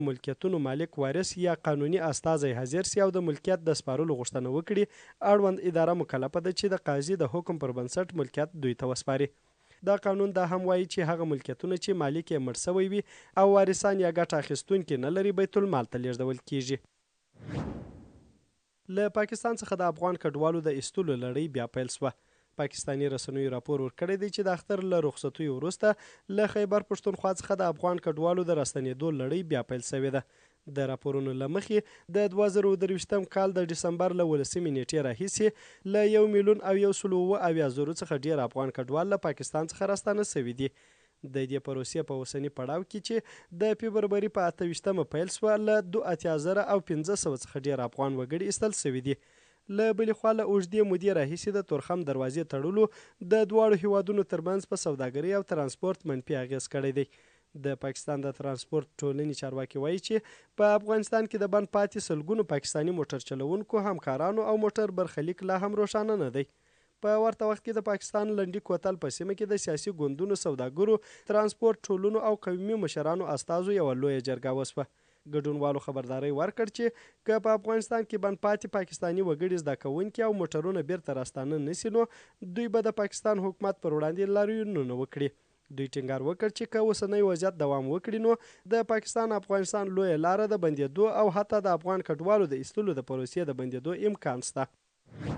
ملکیتونو مالک وارث یا قانوني استازی حاضر سي او د ملکیت د سپارلو غوښتنه وکړي اړوند اداره مکلفه ده چې د قاضي د حکم پر بنسټ ملکیت دوی ته وسپاري. دا قانون دا هم وایي چې هغه ملکیتونه چې مالک یې مړ سوی وي او وارثان یا ګټه اخیستونکي نه لري بیت المال ته لیږدول کیږي. له پاکستان څخه د افغان کډوالو د ایستلو لړۍ بیا پیل شوه. پاکستاني رسنیو راپور ورکړی دی چې د اختر له رخصتیو وروسته له خیبر پښتونخوا څخه د افغان کډوالو د راستنېدو لړۍ بیا پیل شوې ده. د راپورونو له مخې د 2023 کال د ډسمبر له 18 نیټې راهیسې له 1,170,000 څخه ډېر افغان کډوال له پاکستان څخه راستانه شوي دي. د دې پروسې په اوسني پړاو کې چې د فبروري په 28مه پیل شوه له 2,500 څخه ډېر افغان وګړي ایستل شوي دي. له بلې خوا له اوږدې مودې راهیسې د تورخم دروازې تړلو د دواړو هیوادونو ترمنځ په سوداګرۍ او ترانسپورت منفي اغېز کړی دی. د پاکستان د ترانسپورت ټولنې چارواکي وایي چې په افغانستان کې د بند پاتې سلګونو پاکستاني موټر چلوونکو همکارانو او موټر برخلیک لا هم روښانه نه دی. په ورته وخت کې د پاکستان لنډي کوتل په سیمه کې د سیاسي ګوندونو، سوداګرو، ترانسپورت ټولنو او قومي مشرانو استازو یوه لویه جرګه وشوه. ګډونوالو خبرداری ورکړ چې که په افغانستان کې بند پاتې پاکستاني وګړي زده کوونکي او موټرونه بیرته راستانه نشي نو دوی به د پاکستان حکومت پر وړاندې لاریونونه وکړي. دوی ټینګار وکړ چې که اوسنی وضعیت دوام وکړي نو د پاکستان افغانستان لویه لاره د بندېدو او حتی د افغان کډوالو د ایستلو د پروسې د بندېدو امکان شته.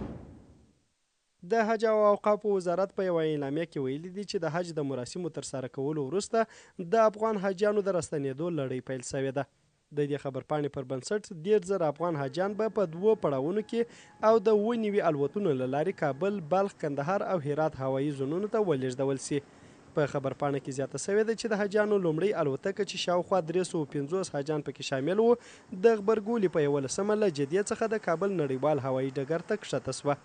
د حج او اوقافو وزارت په یوه اعلامیه کې ویلي دي چې د حج د مراسمو ترسره کولو وروسته د افغان حاجیانو د راستنېدو لړۍ پیل شوې ده. د دې خبرپاڼې پر بنسټ 1,000 افغان حاجیان به په 2 پړاوونو کې او د 9 الوتنو له لارې کابل، بلخ، کندهار او هرات هوایي زونونو ته ولېږدول شي. په خبرپاڼه کې زیاته شوې ده چې د حاجیانو لومړۍ الوتکه چې شاوخوا 350 حاجیان پکې شامل وو د غبرګولي په 11مه له جدې څخه د کابل نړیوال هوایي ډګر ته کښته شوه.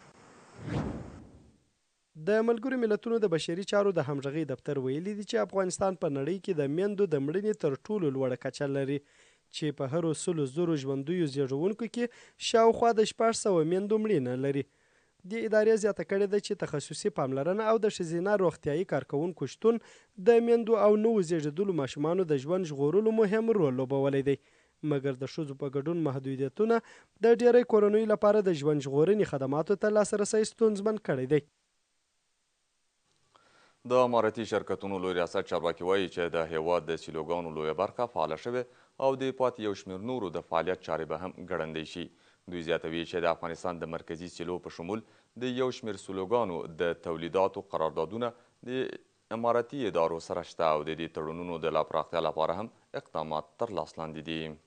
د ملګرو ملتونو د بشري چارو د همغږۍ دفتر ویلي دي چې افغانستان په نړۍ کې د میندو د مړینې تر ټولو لوړه کچه لري چې په هرو 100,000 ژوندیو زیږونکو کې شاوخوا د 600 میندو مړینه لري. د ادارې زیاته کړې ده چې تخصصي پاملرنه او د ښځینه روغتیایي کارکوونکو شتون د میندو او نوو زیږېدلو ماشومانو د ژوند ژغورلو مهم رول لوبولی دی. مګر د ښځو په ګډون محدودیتونه د ډېری کورنیو لپاره د ژوند ژغورنې خدماتو ته لاسرسی ستونزمن کړی دی. د امارتي شرکتونو لوی ریاست چارواکي وایي چې د هیواد د سیلوګانو لویه برخه فعاله شوې او د پاتې یو شمېر نورو د فعالیت چارې به هم ګړندۍ شي. دوی زیاتوي چې د افغانستان د مرکزي سیلو په شمول د یو شمېر سیلوګانو د تولیداتو قراردادونه د امارتي ادارو سره شته او د دې تړونونو د لا پراختیا لپاره هم اقدامات تر لاس لاندې دي.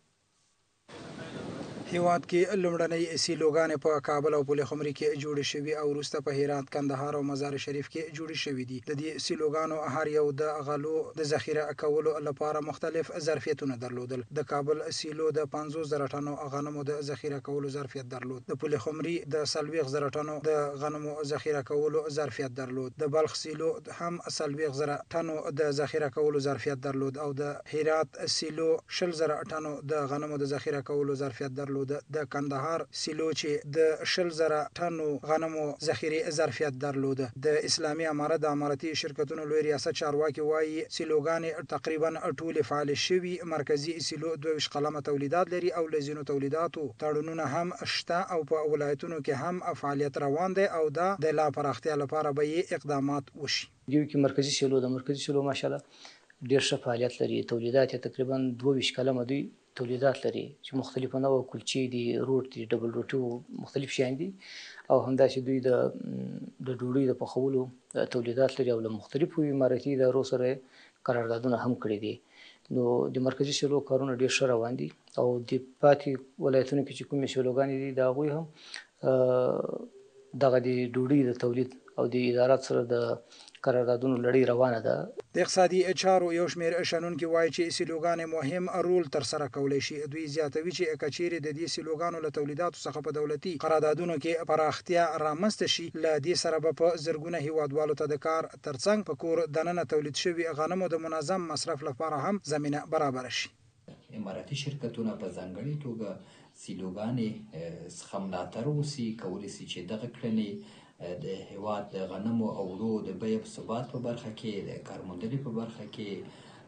هیواد کې لومړنۍ سیلوګانې په کابل او پل خمري کې جوړې شوي او وروسته په هرات، کندهار او مزار شریف کې جوړې شوي دي. د دې سیلوګانو هر یو د غلو د ذخیره کولو لپاره مختلف ظرفیتونه درلودل. د کابل سیلو د 50,000 ټنو غنمو د ذخیره کولو ظرفیت درلود. د پل خمري د 40,000 ټنو د غنمو ذخیره کولو ظرفیت درلود. د بلخ سیلو هم 40,000 ټنو د ذخیره کولو ظرفیت درلود او د هرات سیلو 20,000 ټنو د غنمو د ذخیره کولو ظرفیت درلود. د کندهار سیلو چې د 20,000 ټنو غنمو ذخیره ظرفیت درلود. د اسلامي امارت د امارتي شرکتونو لوی ریاست چارواکي وایي سیلوګانې تقریبا ټولې فعال شوي. مرکزي سیلو 22 قلمه تولیدات لري او له ځینو تولیداتو تړونونه هم شته او په ولایتونو کې هم فعالیت روان دی او دا د لا پراختیا لپاره به یې اقدامات وشي. یو کې مرکزي سیلو ماشاءالله ډېر ښه فعالیت لري. تولیدات یې تقریبا 22 کلمه دوی تولیدات لري چې مختلفه نوع کلچې دي، روټ دي، ډبل روټي، مختلف شیان دي او همداسې دوی د ډوډۍ د پخولو تولیدات لري او له مختلفو امارتي ادارو سره قراردادونه هم کړي دي. نو د مرکزي سیلو کارونه ډېر ښه روان دي او د پاتې ولایتونو کې چې کومې سیلوګانې دي د هغوی هم دغه د ډوډۍ د تولید او د ادارات سره د قراردادونو لړۍ روانه ده. د اقتصادي چارو یو شمېر شنونکي وایي چې سیلوګانې مهم رول ترسره کولی شي. دوی زیاتوي چې که چیرې د دې سیلوګانو له تولیداتو څخه په دولتي قراردادونو کې پراختیا رامنځته شي، له دې سره به په زرګونه هیوادوالو ته د کار ترڅنګ په کور دننه تولید شوي غنمو د منظم مصرف لپاره هم زمینه برابره شي. اماراتي شرکتونه په ځانګړې توګه سیلوګانې څخه ملاتړ وشي، کولی شي چې دغه کړنې د هیواد د غنمو او وړو د بیې په ثبات په برخه کې، د کارموندنې په برخه کې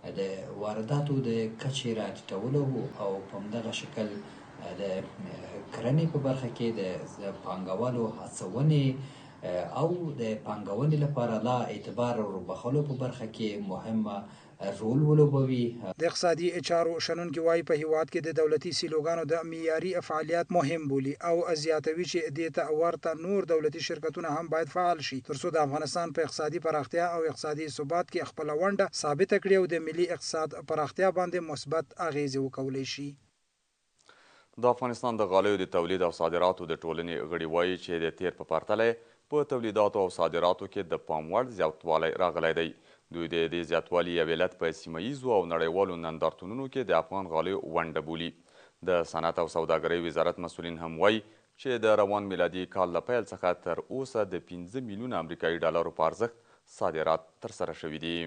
د وارداتو د کچې راټیټولو او په همدغه شکل د کرنې په برخه کې د پانګوالو هڅونې او د پانګونې لپاره لا اعتبار وربخښلو په برخه کې مهمه رول ولوبوي. د اقتصادي چارو شنونکي وایي په هیواد کې د دولتي سیلوګانو د معیاري فعالیت مهم بولي او زیاتوي چې دې ته ورته نور دولتي شرکتونه هم باید فعال شي ترڅو د افغانستان په اقتصادي پراختیا او اقتصادي ثبات کې خپل ونډه ثابته کړي او د ملي اقتصاد پراختیا باندې مثبت اغیزې وکولای شي. د افغانستان د غالیو د تولید او صادراتو د ټولنې غړي وایي چې د تیر په پرتله په تولیداتو او صادراتو کې د پام وړ زیاتوالی راغلی دی. دوی د دې زیاتوالي یو علت په سیمه ییزو او نړیوالو نندارتونونو کې د افغان غالیو ونډه بولي. د صنعت او سوداګرۍ وزارت مسؤلین هم وایي چې د روان میلادي کال له پیل څخه تر اوسه د 15 میلیونه امریکایي ډالرو په ارزښت صادرات ترسره شوي دي.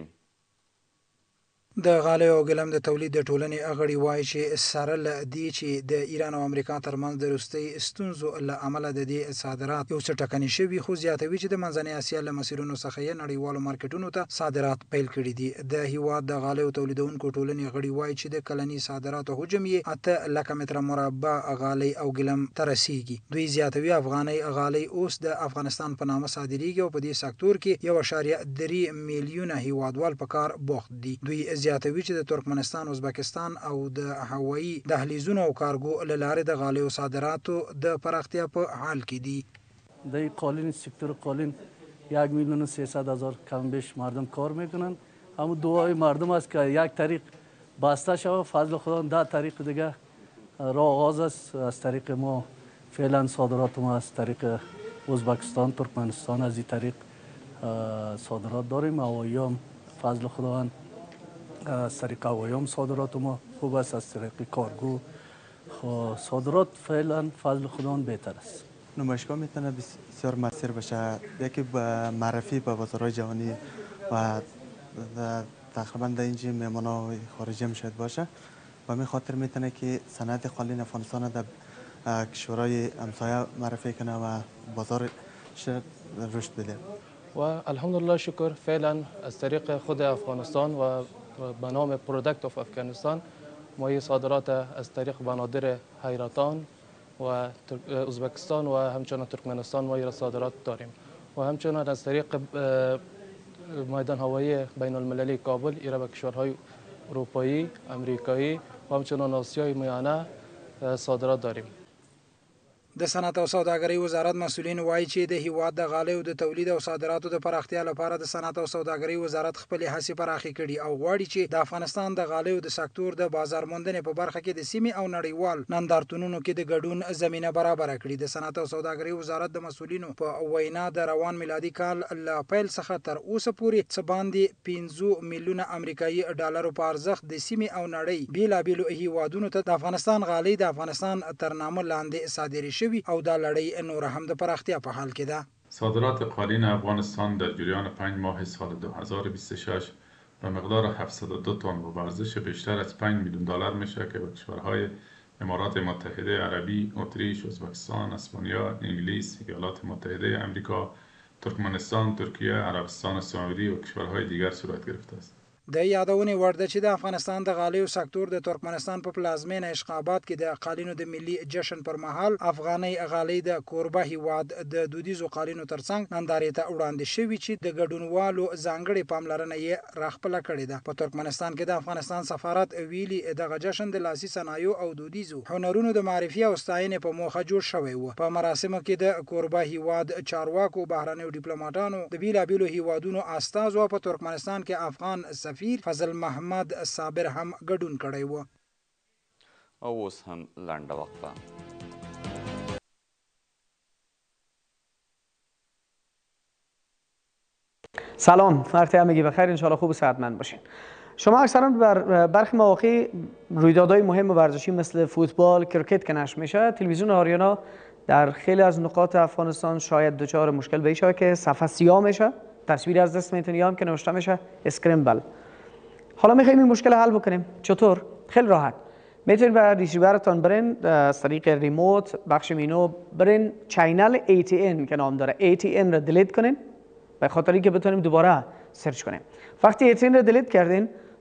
د غالیو او ګلم د تولید د ټولنې غړي وایي چې سره له دې چې د ایران او امریکا ترمنځ د وروستۍ ستونزو له امله د دې صادرات یو څه ټکني شوي خو زیاتوي چې د منځنۍ اسیا له مسیرونو څخه یې نړیوالو مارکیټونو ته صادرات پیل کړي دي. د هیواد د غالیو تولیدونکو ټولنې غړي وایي چې د کلني صادراتو حجم یې 8 لکه متره مربع غالۍ او ګلم ته رسیږي. دوی زیاتوي افغاني غالۍ اوس د افغانستان په نامه صادریږي او په دې سکتور کې 1.3 میلیونه هیوادوال په کار بوخت دي. دوی زیاتوي چې د ترکمنستان، ازبکستان او د هوایي دهلیزونو او کارګو له لارې د غالیو صادراتو د پراختیا په حال کې دي. در قالین سکتور قالین 1,300,000 کم بیش مردم کار میکنن. اما دعای مردم است که یک طریق بسته شود. فضل خدا در طریق دیگه راه آغاز است. از طریق ما فعلا صادرات ما از طریق ازبکستان، ترکمنستان از این طریق صادرات داریم. هوایی هم فضل خداوند از طریق هوایی هم صادرات ما خوب است. از طریق کارگو صادرات فعلا فضل خداوند بهتر است. نمایشگاه میتونه بسیار مؤثر باشه. یکی به معرفی به بازارهای جهانی و تقریبا در اینجا مهمانای خارجی هم شاید باشه و همین خاطر میتونه که صنعت قالین افغانستان در کشورهای همسایه معرفی کنه و بازار رشد بده. و الحمدلله شکر فعلا از طریق خود افغانستان و به نام پرودکت آف افغانستان ما صادرات از طریق بنادر حیرتان و ازبکستان و همچنان ترکمنستان ما صادرات داریم و همچنان از طریق میدان هوایی بین المللی کابل ایرا به کشورهای اروپایی، امریکایی و همچنان آسیای میانه صادرات داریم. د صنعت او سوداګرۍ وزارت مسؤلین وایي چې د هیواد د غالیو د تولید او صادراتو د پراختیا لپاره د صنعت او سوداګرۍ وزارت خپل هڅې پراخې کړي او غواړي چې د افغانستان د غالیو د سکتور د بازار موندنې په برخه کې د سیمې او نړیوال نندارتونونو کې د ګډون زمينه برابر کړي. د صنعت او سوداګرۍ وزارت د مسؤلینو په وینا د روان میلادي کال له پیل څخه تر اوسه پورې څه باندې 15 میلیونه امریکایي ډالرو په ارزښت د سیمې او نړۍ بیلابیلو هیوادونو ته د افغانستان غالۍ د افغانستان تر نامه لاندې صادرې او د لړۍ نور هم د پراختیا په حال کې ده. صادرات قالین افغانستان در جریان 5 ماه سال 2026 به مقدار 702 تن و به ارزش بیشتر از 5 میلیون دلار میشه که به کشورهای امارات متحده عربی، اتریش، ازبکستان، اسپانیا، انگلیس، ایالات متحده آمریکا، ترکمنستان، ترکیه، عربستان سعودی و کشورهای دیگر صورت گرفته است. د یادونې وړ ده چې د افغانستان د غالیو سکتور د ترکمنستان په پلازمینه اشخاباد کې د قالینو د ملي جشن پر مهال افغاني غالۍ د کوربه هیواد د دودیزو قالینو ترڅنګ نندارې ته وړاندې شوي چې د ګډونوالو ځانګړې پاملرنه یې راخپله کړې ده. په ترکمنستان کې د افغانستان سفارت ویلي دغه جشن د لاسي صنایعو او دودیزو هنرونو د معرفي او ستاینې په موخه جوړ شوی و. په مراسمو کې د کوربه هیواد چارواکو، بهرنیو ډیپلوماټانو، د بیلابیلو هیوادونو استازو په ترکمنستان کې افغان سفیر فضل محمد صابر هم ګډون کړی و. او اوس هم لنډه وقفه. سلام، وقت همگی بخیر، انشالله خوب و صحتمند باشین. شما اکثرا بر برخی مواقع رویدادهای مهم ورزشی مثل فوتبال، کرکت که نشر میشه، تلویزیون آریانا در خیلی از نقاط افغانستان شاید دچار مشکل به این که صفحه سیاه میشه، تصویر از دست میتونی هم که نوشته میشه اسکرمبل. حالا میخوایم این مشکل حل بکنیم. چطور؟ خیلی راحت. میتونید به ریسیورتون برین از طریق ریموت بخش مینو برین چینل ATN که نام داره ATN رو دیلیت کنین به خاطر اینکه بتونیم دوباره سرچ کنیم. وقتی ATN رو دیلیت کردین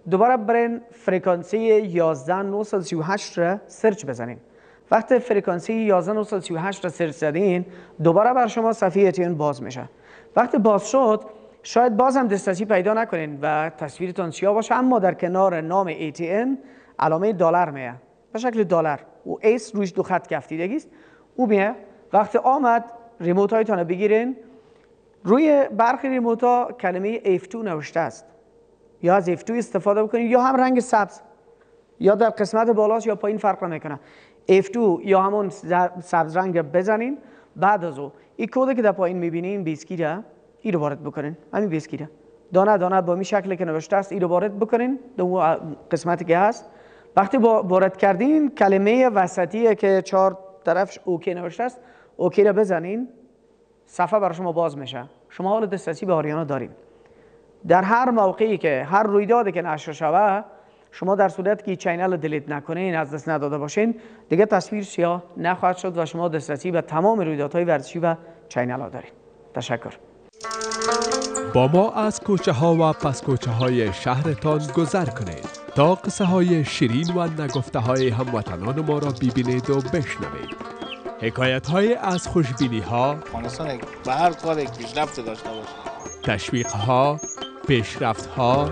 دوباره برین فرکانسی 11938 را سرچ بزنین. وقتی فرکانسی 11938 را سرچ زدین دوباره بر شما صفحه ATN باز میشه. وقتی باز شد شاید باز هم دسترسی پیدا نکنین و تصویرتان سیاه باشه، اما در کنار نام ATN علامه دلار میه به شکل دلار و اس روش 2 خط کفتیدگی است. او میه. وقتی آمد ریموت هایتان بگیرین، روی برخی ریموت ها کلمه F2 نوشته است، یا از F2 استفاده بکنید یا هم رنگ سبز، یا در قسمت بالاست یا پایین فرق نمیکنه. F2 یا همون سبز رنگ بزنین. بعد از او این کد که در پایین میبینین بیسکیره، این رو وارد بکنین. همین بیسکیره دانه دانه با این شکلی که نوشته است این رو وارد بکنین در اون قسمتی که هست. وقتی وارد کردین کلمه وسطی که 4 طرفش اوکی نوشته است اوکی رو بزنین، صفحه برای شما باز میشه. شما حال دسترسی به آریانا دارین. در هر موقعی که هر رویدادی که نشر شوه، شما در صورتی که چینل رو دیلیت نکنین، از دست نداده باشین، دیگه تصویر سیاه نخواهد شد و شما دسترسی به تمام رویدادهای ورزشی و چینل ها دارین. تشکر. با ما از کوچه ها و پس کوچه های شهرتان گذر کنید تا قصه های شیرین و نگفته های هموطنان ما را ببینید و بشنوید. حکایت های از خوشبینی ها، افغانستان به هر کار پیشرفت داشته باشه، تشویق ها، پیشرفت ها،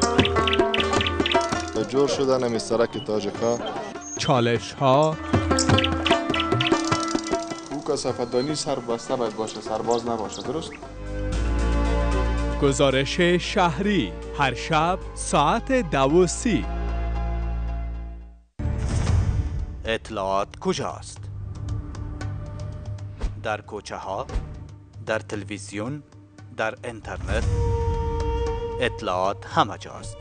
جور شدن مسترک تاجکا، چالش ها، او کثافت‌دانی سربسته باید باشه، سرباز نباشه. درست؟ گزارش شهری هر شب ساعت 12:30. اطلاعات کجاست؟ در کوچه ها، در تلویزیون، در اینترنت، اطلاعات همه جاست.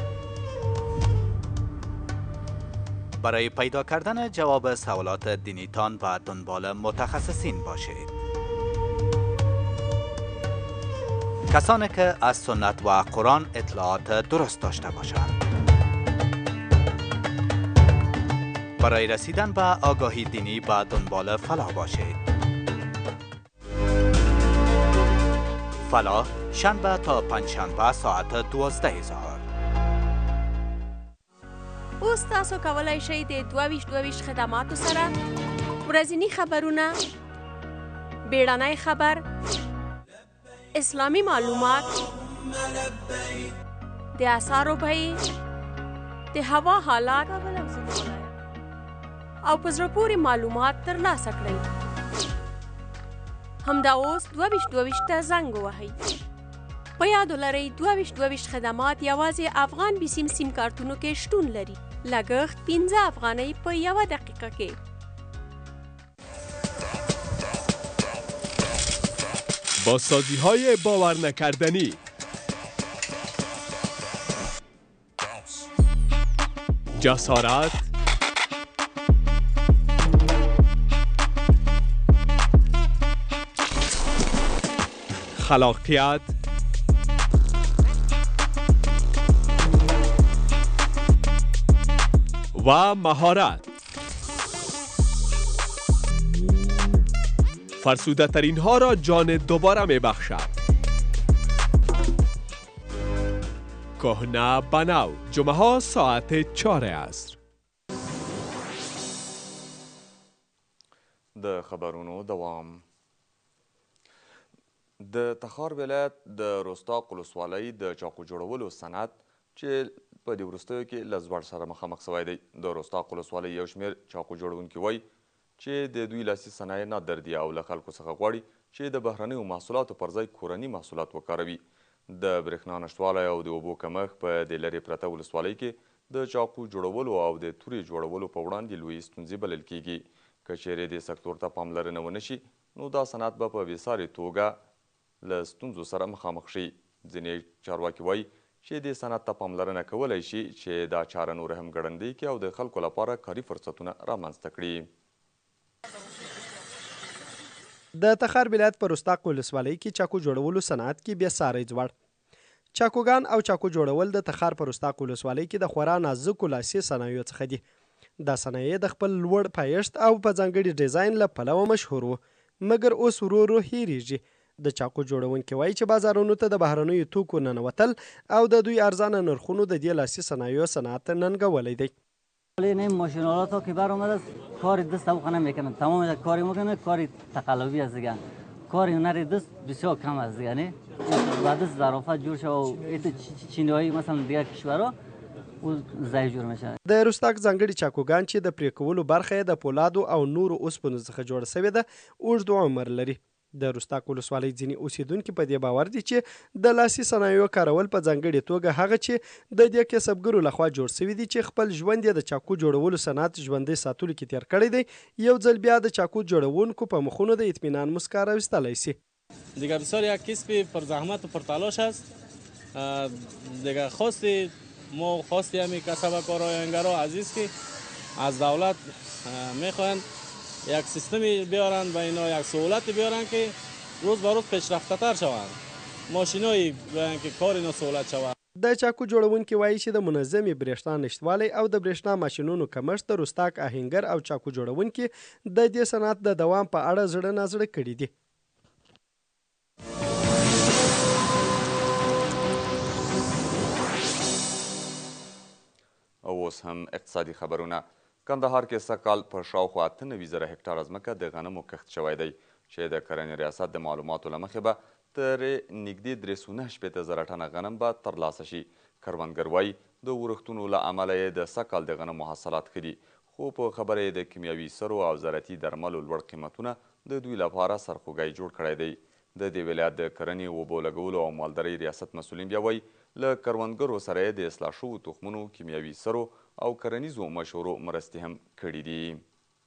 برای پیدا کردن جواب سوالات دینیتان و دنبال متخصصین باشید. کسانی که از سنت و قرآن اطلاعات درست داشته باشند. برای رسیدن به آگاهی دینی به دنبال فلاح باشید. فلاح شنبه تا پنجشنبه ساعت 12 ظهر. اوس تاسو کولای شئ د 22 خدماتو سره ورځني خبرونه، بیړنی خبر، اسلامی معلومات، د آثارو بیې، د هوا حالات او په زړه پورې معلومات ترلاسه کړئ. همدا اوس 22 ته زنګ ووهئ. په یاد ولرئ 22 خدمات یوازې افغان بیسیم سیم کارتونو کې شتون لري. لګښت 15 افغانۍ په 1 دقیقه کې. با سازی های باور نکردنی، جسارت، خلاقیت، و مهارت. فرسوده ترین ها را جان دوباره می بخشد. کهنه بنو، جمعه ها ساعت 4 عصر. د خبرونو دوام. د تخار ولایت د رستاق ولسوالۍ د چاقو جوړولو صنعت چې په دې وروستیو کې له زوړ سره مخامخ شوی دی. د رستاق ولسوالۍ یو شمېر چاقو جوړونکي وایي چې د دوی لاسي صنایع نه دردي او له خلکو څخه غواړي چې د بهرنیو محصولاتو پر ځای کورني محصولات وکاروي. د برېښنا نشتوالی او د اوبو کمښت په دې لرې پرته ولسوالۍ کې د چاقو جوړولو او د تورې جوړولو په وړاندې لویې ستونزې بلل کېږي. که چیرې دې سکتور ته پاملرنه ونه شي نو دا صنعت به په بېسارې توګه له ستونزو سره مخامخ شي. ځینې چارواکي وایي چې دې صنعت ته پاملرنه کولی شي چې دا چاره نور هم ګړندۍ کړي او د خلکو لپاره کاري فرصتونه رامنځته کړي. د تخار ولایت په رستاق ولسوالۍ کې چاقو جوړولو صنعت کې بیا ساری ځوړ. چاقوګان او چاقو جوړول د تخار په رستاق ولسوالۍ کې د خورا نازکو لاسي صنایعو څخه دي. دا صنایع د خپل لوړ پایښت او په ځانګړي ډیزاین له پلوه مشهور وو، مګر اوس ورو ورو هیریږي د چاقو جوړونکي وایي چې بازارونو ته د بهرنیو توکو ننوتل او د دوی ارزانه نرخونو د دې لاسي صنایعو صنعت ننګولی دی. این ماشین‌آلات ها که برآمده است کار دست او نمیکنه، تمام کاری میکنه کاری تقلبی است دیگه، کار هنر دست بسیار کم است دیگه. نه بعد از ظرافت جور شو ایت چینایی مثلا دیگه کشورها او ځای جوړ میشه. د رستاق ځانګړي چاقوګان چې د پرې کولو برخه یې د پولادو او نورو اوسپنو څخه جوړه سوې ده اوږد عمر لري. د رستاق ولسوالۍ ځینې اوسیدونکي په دې باور دي چې د لاسي صنایعو کارول په ځانګړې توګه هغه چې د دې کسبګرو لخوا جوړ سوي دي چې خپل ژوند یې د چاقو جوړولو صنعت ژوندی ساتلو کې تیر کړی دی یو ځل بیا د چاقو جوړونکو په مخونو د اطمینان مسکا راویستلی سي. دیگه بسیار یک کسب پر زحمت و پر تلاش است. دیگه ما خواستی همین کسبکارای انگارا عزیز که از دولت میخواین یک سیستمی بیارن و اینا یک سهولتی بیارن که روز به روز پیشرفته تر شوند. ماشینایی بیارن که کار اینا سهولت شود. د چاقو جوړونکي وایي چې د منظمې برېښنا نشتوالی او د برېښنا ماشینونو کمښت د رستاق آهنګر او چاقو جوړونکي د دې صنعت د دوام په اړه زړه نازړه کړي دي. او اوس هم اقتصادي خبرونه. کندهار کې سږ کال په شاوخوا 98,000 هکټاره ځمکه د غنمو کښت شوی دی چې د کرنې ریاست د معلوماتو له مخې به ترې نږدې 390,000 ټنه غنم به ترلاسه شي. کروندګر وایي د ورښتونو له امله یې د سږ کال د غنمو حاصلات ښه دي، خو په خبره یې د کیمیاوي سرو او زراعتي درملو لوړ قیمتونه د دوی لپاره سرخوږی جوړ کړی دی. د دې ولایت د کرنې، اوبو لګولو او مالدارۍ ریاست مسؤلین بیا وایي له کروندګرو سره یې د اصلاح شوو تخمونو، کیمیاوي سرو او کرنیزو مشورو مرستې هم کړي دي.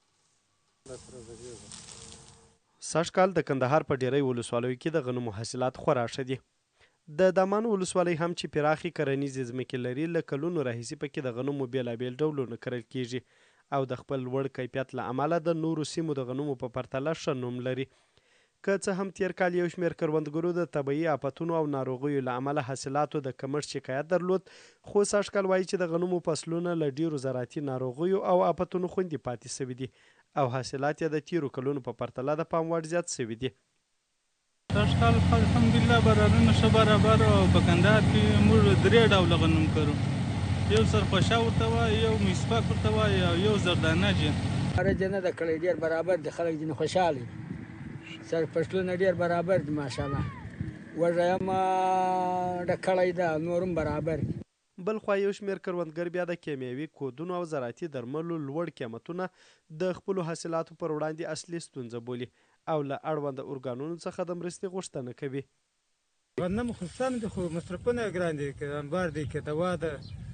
سږ کال د کندهار په ډیری ولسوالیو کې د غنمو حاصلات خورا ښه دي. د دامان ولسوالۍ هم چې پراخې کرنیزې ځمکې لري له کلونو راهیسې پکې د غنمو بېلابېل ډولونه کرل کیږي او د خپل لوړ کیفیت له امله د نورو سیمو د غنمو په پرتله ښه نوم لري. که څه هم تیر کال یو شمېر کروندګرو د طبیعي آفتونو او ناروغیو له امله حاصلاتو د کمښت شکایت درلود، خو سږ کال وایي چې د غنمو فصلونه له ډیرو زراعتي ناروغیو او آفتونو خوندي پاتې سوي دي او حاصلات یې د تیرو کلونو په پرتله د پام وړ زیات سوي دي. سږ کال الحمدلله بارانونه ښه برابر او په کندهار کې موږ 3 ډوله غنم کرو، یو سرخوشه ورته وایي، یو میسپک ورته وایي او یو زردانه جن. نه د کړی ډېر برابر دي، خلک ځینې خوشحاله سر فصلونه ډېر برابر دي ماشاءالله. وږی هم ډکړی ده، نور هم برابر دي. بل خوا یو شمېر کروندګر بیا د کیمیاوي کودونو او زراعتي درملو لوړ قیمتونه د خپلو حاصلاتو پر وړاندې اصلي ستونزه بولي او له اړونده ارګانونو څخه د مرستې غوښتنه کوي. غنم خو سم دي، خو مصرفونه یې ګران دي، که انبار دی که دوا ده،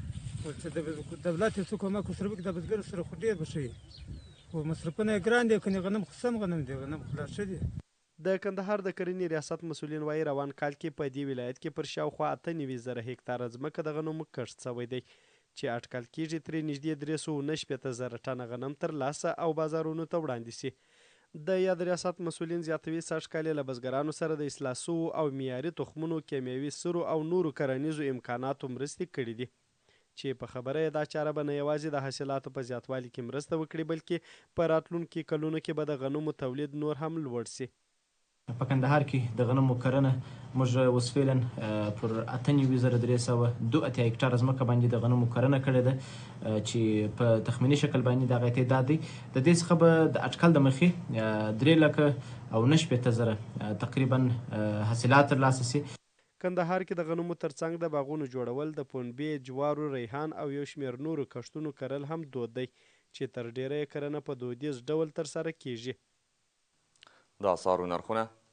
چې دولت یو څه کومک ورسره وکړي د بزګر سره خو ډېر به ښه وي، خو مصرفونه یې ګران دي. کنې غنم خو سم غنم دی، غنم خو لا ښه دي. د کندهار د کرنې ریاست مسؤلین وایي روان کال کې په دې ولایت کې پر شاوخوا 98,000 هکټاره ځمکه د غنمو کښت شوی دی چې اټکل کیږي ترې نږدې 390,000 ټنه غنم ترلاسه او بازارونو ته وړاندې سي. د یاد ریاست مسؤلین زیاتوي سږ کال له بزګرانو سره د اصلاح شوو او معیاري تخمونو، کیمیاوي سرو او نورو کرنیزو امکاناتو مرستې کړي دي چې په خبره یې دا چاره به نه یوازې د حاصلاتو په زیاتوالي کې مرسته وکړي بلکې په راتلونکي کلونو کې به د غنمو تولید نور هم لوړ سي. په کندهار کې د غنمو کرنه موږ اوس فعلا پر 98,302 هکټاره ځمکه باندې د غنمو کرنه کړې ده چې په تخمیني شکل باندې دغه تعداد دی. د دې څخه به د اټکل د مخې 3,90,000 تقریبا حاصلات ترلاسه سي. کندهار کې د غنمو ترڅنګ د باغونو جوړول، د پنبې، جوارو، ریحان او یو شمېر نورو کښتونو کرل هم دود دی چې تر ډیره کرنه په دودیز ډول ترسره کیږي. د اسعارو نرخونه